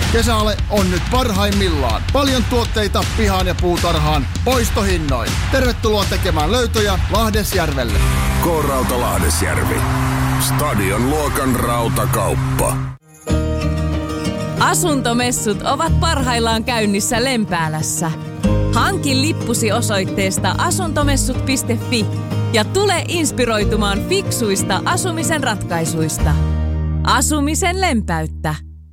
Kesäale on nyt parhaimmillaan. Paljon tuotteita pihaan ja puutarhaan. Poistohinnoin. Tervetuloa tekemään löytöjä Lahdesjärvelle. K-Rauta Lahdesjärvi. Stadion luokan rautakauppa. Asuntomessut ovat parhaillaan käynnissä Lempäälässä. Hanki lippusi osoitteesta asuntomessut.fi ja tule inspiroitumaan fiksuista asumisen ratkaisuista. Asumisen lempeyttä.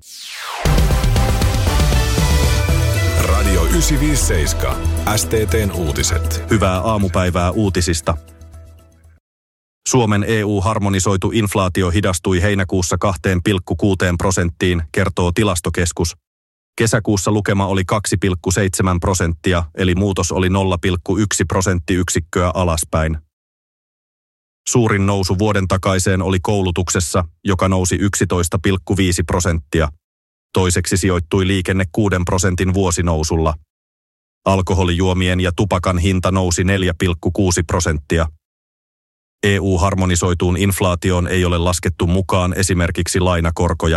Radio 957. STT:n uutiset. Hyvää aamupäivää uutisista. Suomen EU-harmonisoitu inflaatio hidastui heinäkuussa 2,6%, kertoo Tilastokeskus. Kesäkuussa lukema oli 2,7%, eli muutos oli 0,1 prosenttiyksikköä alaspäin. Suurin nousu vuoden takaiseen oli koulutuksessa, joka nousi 11,5%. Toiseksi sijoittui liikenne 6% vuosinousulla. Alkoholijuomien ja tupakan hinta nousi 4,6%. EU-harmonisoituun inflaatioon ei ole laskettu mukaan esimerkiksi lainakorkoja.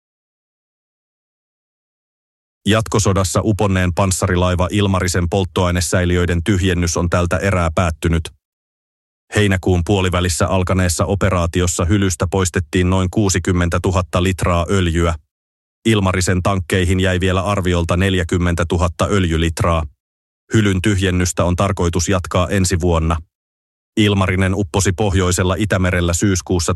Jatkosodassa uponneen panssarilaiva Ilmarisen polttoainesäiliöiden tyhjennys on tältä erää päättynyt. Heinäkuun puolivälissä alkaneessa operaatiossa hylystä poistettiin noin 60 000 litraa öljyä. Ilmarisen tankkeihin jäi vielä arviolta 40 000 öljylitraa. Hylyn tyhjennystä on tarkoitus jatkaa ensi vuonna. Ilmarinen upposi Pohjoisella Itämerellä syyskuussa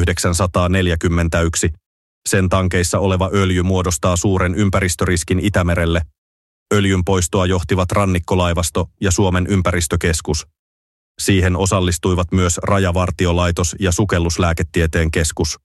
1941. Sen tankeissa oleva öljy muodostaa suuren ympäristöriskin Itämerelle. Öljyn poistoa johtivat rannikkolaivasto ja Suomen ympäristökeskus. Siihen osallistuivat myös Rajavartiolaitos ja Sukelluslääketieteen keskus.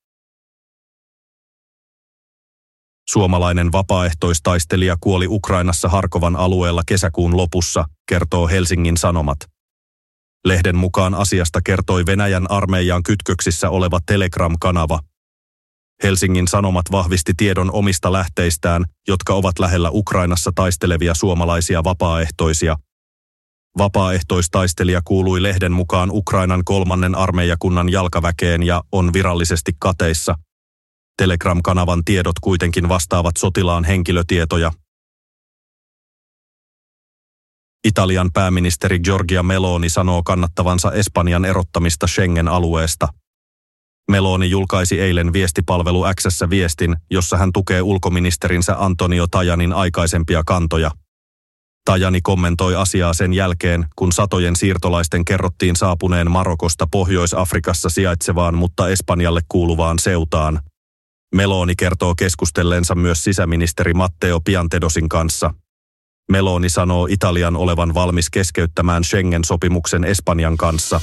Suomalainen vapaaehtoistaistelija kuoli Ukrainassa Harkovan alueella kesäkuun lopussa, kertoo Helsingin Sanomat. Lehden mukaan asiasta kertoi Venäjän armeijaan kytköksissä oleva Telegram-kanava. Helsingin Sanomat vahvisti tiedon omista lähteistään, jotka ovat lähellä Ukrainassa taistelevia suomalaisia vapaaehtoisia. Vapaaehtoistaistelija kuului lehden mukaan Ukrainan 3. armeijakunnan jalkaväkeen ja on virallisesti kateissa. Telegram-kanavan tiedot kuitenkin vastaavat sotilaan henkilötietoja. Italian pääministeri Giorgia Meloni sanoo kannattavansa Espanjan erottamista Schengen-alueesta. Meloni julkaisi eilen viestipalvelu X:ssä viestin, jossa hän tukee ulkoministerinsä Antonio Tajanin aikaisempia kantoja. Tajani kommentoi asiaa sen jälkeen, kun satojen siirtolaisten kerrottiin saapuneen Marokosta Pohjois-Afrikassa sijaitsevaan, mutta Espanjalle kuuluvaan Ceutaan. Meloni kertoo keskustelleensa myös sisäministeri Matteo Piantedosin kanssa. Meloni sanoo Italian olevan valmis keskeyttämään Schengen-sopimuksen Espanjan kanssa.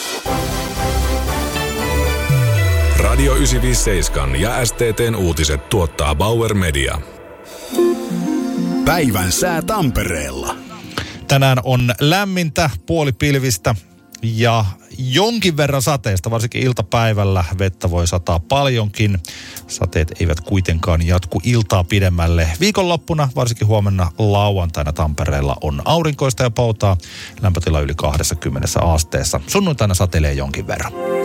Radio 957 ja STT:n uutiset tuottaa Bauer Media. Päivän sää Tampereella. Tänään on lämmintä, puolipilvistä ja jonkin verran sateesta, varsinkin iltapäivällä vettä voi sataa paljonkin. Sateet eivät kuitenkaan jatku iltaa pidemmälle. Viikonloppuna, varsinkin huomenna lauantaina Tampereella on aurinkoista ja poutaa. Lämpötila yli 20 asteessa. Sunnuntaina satelee jonkin verran.